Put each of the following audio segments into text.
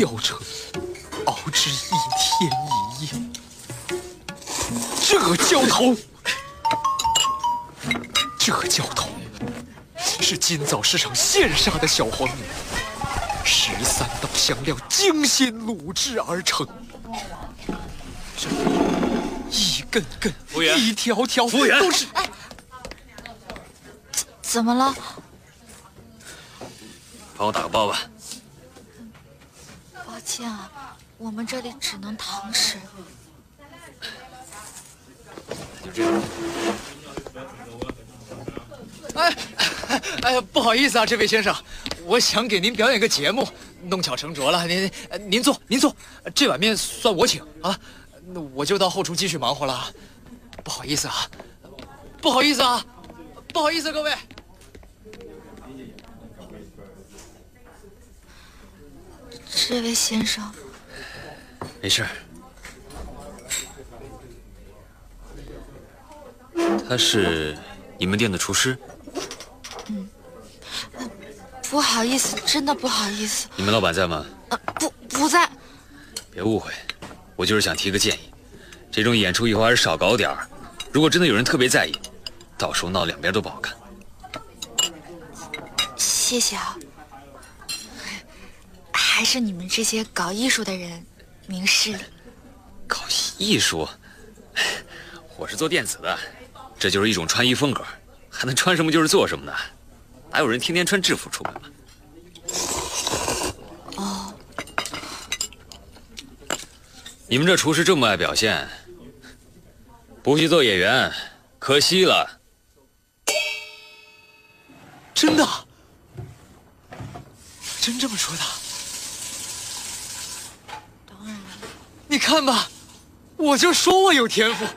雕成，熬制1天1夜。这浇头是今早市场现杀的小黄牛，13道香料精心卤制而成。这一根根、一条条都是。 怎么了？ 帮我打个包吧。 抱歉啊，我们这里只能堂食。 就这样。 哎呀，不好意思啊，这位先生，我想给您表演个节目，弄巧成拙了。您坐，这碗面算我请啊。那我就到后厨继续忙活了。不好意思啊，各位。 这位先生， 没事。他是你们店的厨师？ 不好意思，真的不好意思。 你们老板在吗？ 不在。 别误会，我就是想提个建议，这种演出以后还是少搞点儿。如果真的有人特别在意，到时候闹两边都不好看。 谢谢啊。还是你们这些搞艺术的人明事理。 搞艺术？我是做电子的，这就是一种穿衣风格，还能穿什么就是做什么呢？哪有人天天穿制服出门嘛？ 哦， 你们这厨师这么爱表现，不去做演员，可惜了。 真的？真这么说的？ 当然了。 你看吧，我就说我有天赋。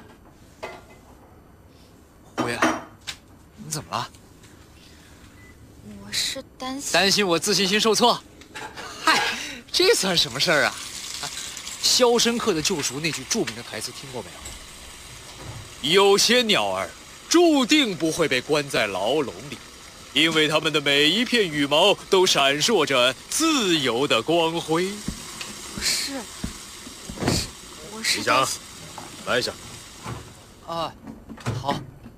胡言，你怎么了？ 我是担心我自信心受挫。嗨，这算什么事儿啊？肖申克的救赎那句著名的台词听过没有？有些鸟儿注定不会被关在牢笼里，因为它们的每一片羽毛都闪烁着自由的光辉。 我是李想，来一下。 啊，好。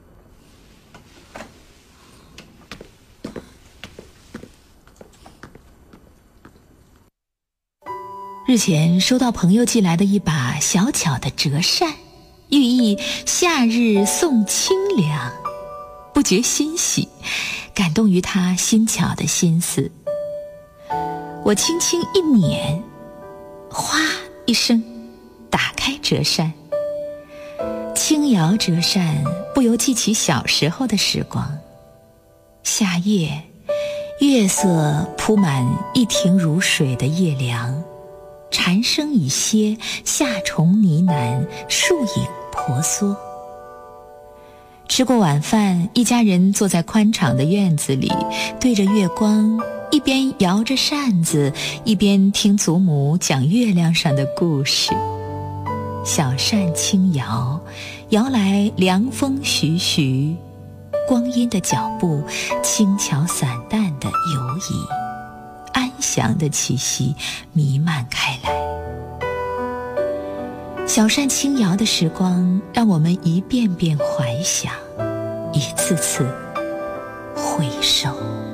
日前收到朋友寄来的一把小巧的折扇，寓意夏日送清凉，不觉欣喜，感动于他新巧的心思。我轻轻一捻，哗一声，打开折扇，轻摇折扇，不由记起小时候的时光。夏夜，月色铺满一庭如水的夜凉，蝉声已歇，夏虫呢喃，树影婆娑。吃过晚饭，一家人坐在宽敞的院子里，对着月光，一边摇着扇子，一边听祖母讲月亮上的故事。小扇轻摇，摇来凉风徐徐，光阴的脚步轻巧散淡地游移，安详的气息弥漫开来。小扇轻摇的时光，让我们一遍遍怀想，一次次回首。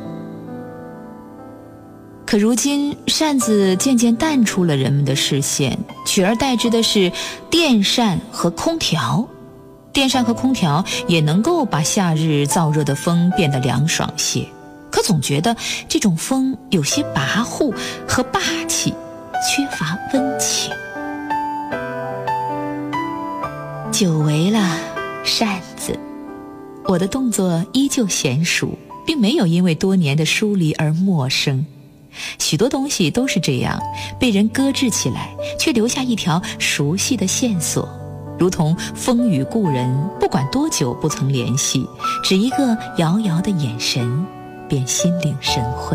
可如今，扇子渐渐淡出了人们的视线，取而代之的是电扇和空调。电扇和空调也能够把夏日燥热的风变得凉爽些，可总觉得这种风有些跋扈和霸气，缺乏温情。久违了扇子，我的动作依旧娴熟，并没有因为多年的疏离而陌生。许多东西都是这样，被人搁置起来，却留下一条熟悉的线索，如同风雨故人，不管多久不曾联系，只一个遥遥的眼神，便心领神会。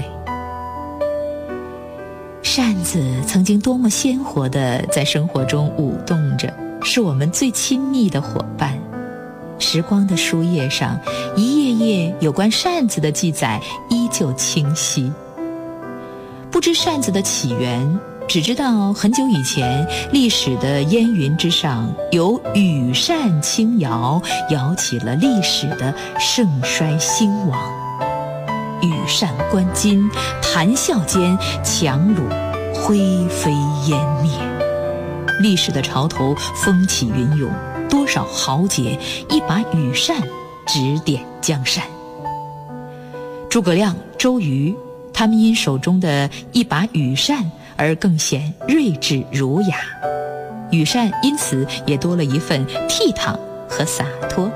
扇子曾经多么鲜活地在生活中舞动着，是我们最亲密的伙伴。时光的书页上，一页页有关扇子的记载依旧清晰。不知扇子的起源， 只知道很久以前，历史的烟云之上，有羽扇轻摇，摇起了历史的盛衰兴亡。羽扇纶巾，谈笑间，樯橹灰飞烟灭。历史的潮头风起云涌，多少豪杰一把羽扇指点江山。诸葛亮、周瑜，他们因手中的一把羽扇而更显睿智儒雅，羽扇因此也多了一份倜傥和洒脱。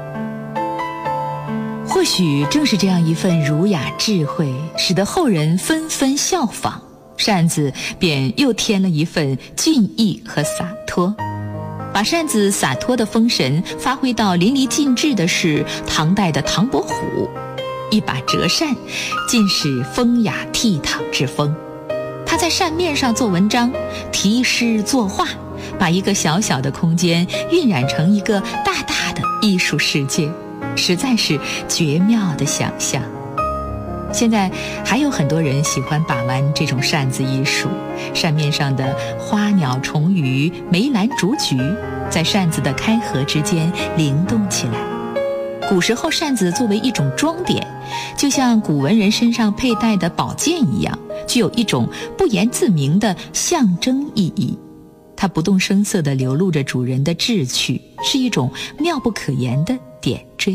或许正是这样一份儒雅智慧，使得后人纷纷效仿，扇子便又添了一份俊逸和洒脱。把扇子洒脱的风神发挥到淋漓尽致的是唐代的唐伯虎，一把折扇尽是风雅倜傥之风。他在扇面上做文章，题诗作画，把一个小小的空间晕染成一个大大的艺术世界，实在是绝妙的想象。现在还有很多人喜欢把玩这种扇子艺术，扇面上的花鸟虫鱼、梅兰竹菊在扇子的开合之间灵动起来。古时候扇子作为一种装点，就像古文人身上佩戴的宝剑一样，具有一种不言自明的象征意义。它不动声色地流露着主人的志趣，是一种妙不可言的点缀。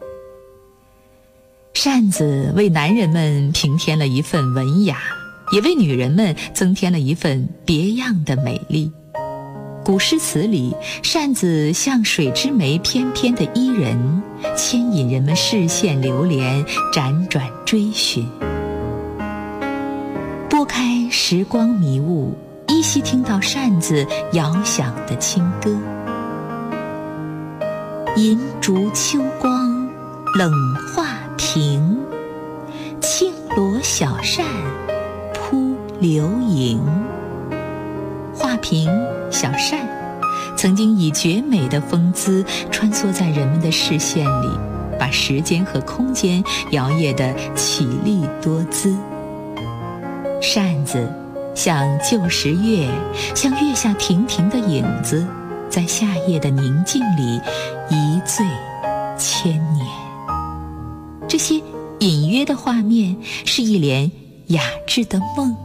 扇子为男人们平添了一份文雅，也为女人们增添了一份别样的美丽。古诗词里，扇子像水之湄翩翩的伊人，牵引人们视线流连，辗转追寻。拨开时光迷雾，依稀听到扇子遥响的清歌。银烛秋光冷画屏，轻罗小扇扑流萤。画屏、小扇曾经以绝美的风姿穿梭在人们的视线里，把时间和空间摇曳得绮丽多姿。扇子像旧时月，像月下亭亭的影子，在夏夜的宁静里一醉千年。这些隐约的画面是一帘雅致的梦。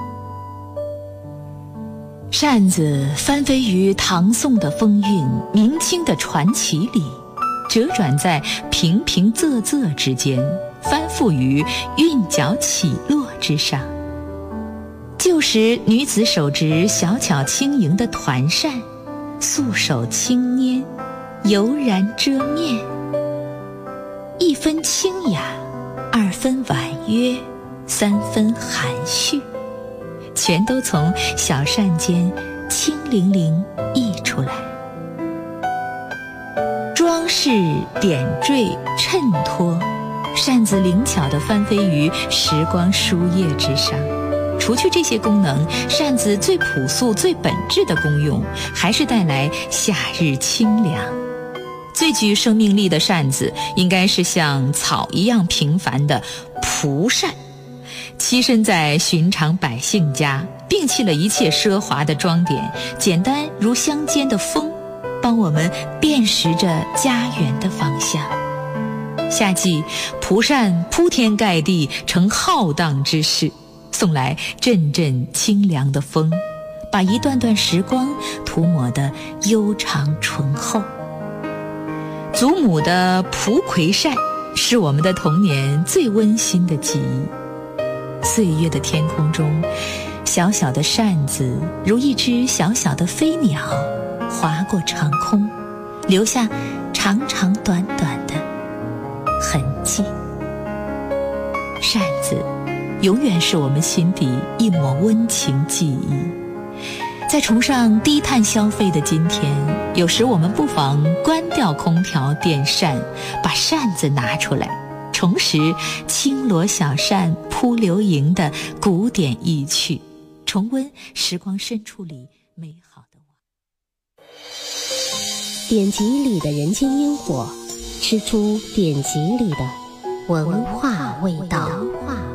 扇子翻飞于唐宋的风韵、明清的传奇里，折转在平平仄仄之间，翻覆于韵脚起落之上。旧时女子手执小巧轻盈的团扇，素手轻拈，悠然遮面。一分清雅，二分婉约，三分含蓄，全都从小扇间清灵灵溢出来。装饰、点缀、衬托，扇子灵巧地翻飞于时光书页之上。除去这些功能，扇子最朴素、最本质的功用，还是带来夏日清凉。最具生命力的扇子，应该是像草一样平凡的蒲扇，栖身在寻常百姓家，摒弃了一切奢华的装点，简单如乡间的风，帮我们辨识着家园的方向。夏季，蒲扇铺天盖地，成浩荡之势，送来阵阵清凉的风，把一段段时光涂抹得悠长醇厚。祖母的蒲葵扇是我们的童年最温馨的记忆。岁月的天空中，小小的扇子如一只小小的飞鸟，划过长空，留下长长短短的痕迹。扇子永远是我们心底一抹温情记忆。在崇尚低碳消费的今天，有时我们不妨关掉空调电扇，把扇子拿出来，重拾轻罗小扇扑流萤的古典意趣，重温时光深处里美好的典籍里的人间烟火，吃出典籍里的文化味道。